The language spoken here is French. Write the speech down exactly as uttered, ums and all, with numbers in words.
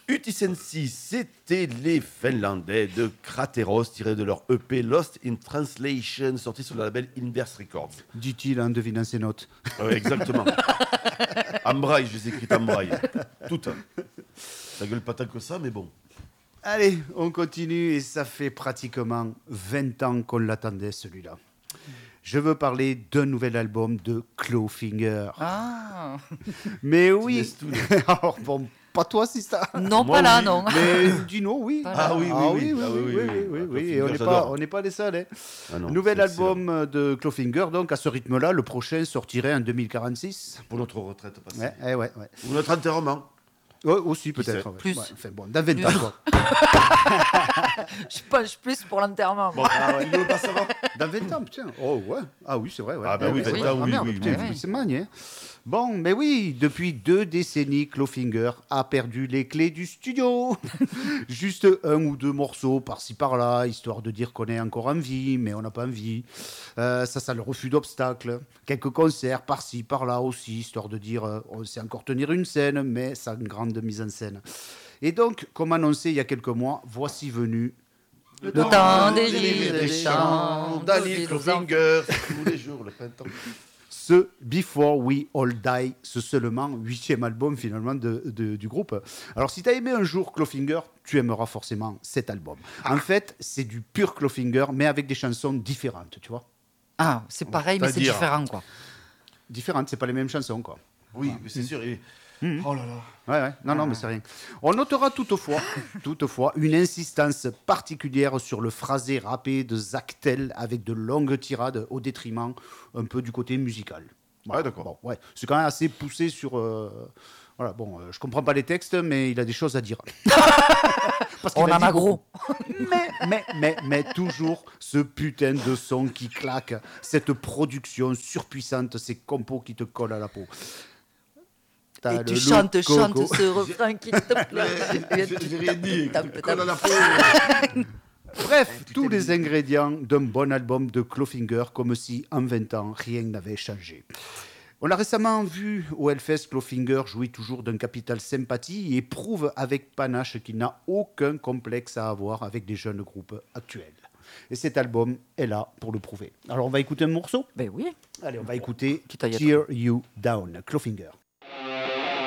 Utisensi, c'était les Finlandais de Krateros, tirés de leur E P Lost in Translation, sorti sur le label Inverse Records. Dit-il en devinant ses notes. Ouais, exactement. En braille, je les ai écrites en braille. Toutes. Ça gueule pas tant que ça, mais bon. Allez, on continue et ça fait pratiquement vingt ans qu'on l'attendait celui-là. Je veux parler d'un nouvel album de Clawfinger. Ah. Mais oui. Alors bon, pas toi, si ça. Non, Moi, pas là, oui. non. Mais Dino, oui. Ah oui, oui, ah, oui, oui, oui, ah, oui, oui, oui, oui, oui, oui. oui, oui. Clawfinger, Et on n'est pas, j'adore. on n'est pas les seuls. Hein. Ah non, Nouvel c'est album de Clawfinger, donc à ce rythme-là, le prochain sortirait en deux mille quarante-six. Pour notre retraite passée. Ouais, eh ouais, ouais. Ou notre enterrement. Ouais, aussi, Qui peut-être. sait ouais. Plus. Ouais, enfin, bon, dans vingt ans, quoi. Je penche plus pour l'enterrement. Bon, ah ouais, il veut pas savoir. Dans vingt ans, putain. Oh, ouais. Ah oui, c'est vrai. Ouais. Ah bah oui, ouais, vingt ouais. ans, Ah, oui, merde, oui, putain, oui, oui. c'est manié. Hein. Bon, mais oui, depuis deux décennies, Clawfinger a perdu les clés du studio. Juste un ou deux morceaux par-ci par-là, histoire de dire qu'on est encore en vie, mais on n'a pas envie. Euh, ça, ça le refus d'obstacles. Quelques concerts par-ci par-là aussi, histoire de dire euh, on sait encore tenir une scène, mais sans grande mise en scène. Et donc, comme annoncé il y a quelques mois, voici venu Le temps des rires, rires, des chants, d'Ali des Clawfinger, tous les jours, le printemps. ce Before We All Die, ce seulement huitième album finalement de, de- du groupe. Alors si tu as aimé un jour Clawfinger, tu aimeras forcément cet album. En fait, c'est du pur Clawfinger, mais avec des chansons différentes, tu vois. Ah, c'est pareil, mais c'est C'est-à-dire différent, quoi. Différentes, c'est pas les mêmes chansons, quoi. Oui, mais c'est sûr. et- Oh là là. Ouais, ouais. Non, non, mais c'est rien. On notera toutefois, toutefois une insistance particulière sur le phrasé rappé de Zach Tell avec de longues tirades au détriment un peu du côté musical. Ouais, d'accord. Bon, ouais. C'est quand même assez poussé sur. euh, Voilà, bon, euh, je comprends pas les textes, mais il a des choses à dire. Parce qu'il On en dit a beaucoup. gros. Mais, mais, mais, mais toujours ce putain de son qui claque, cette production surpuissante, ces compos qui te collent à la peau. T'as Et le tu look chantes, chantes coco. ce refrain qui te plaît. J'ai j'ai rien dit. Tape, écoute, tape. colle à la peau. Bref, tous les ingrédients d'un bon album de Clawfinger, comme si en vingt ans, rien n'avait changé. On a récemment vu au Hellfest Clawfinger jouer toujours d'un capital sympathie et prouve avec panache qu'il n'a aucun complexe à avoir avec des jeunes groupes actuels. Et cet album est là pour le prouver. Alors on va écouter un morceau. Ben oui. Allez, on va écouter Quitte à y être. Tear You Down, Clawfinger.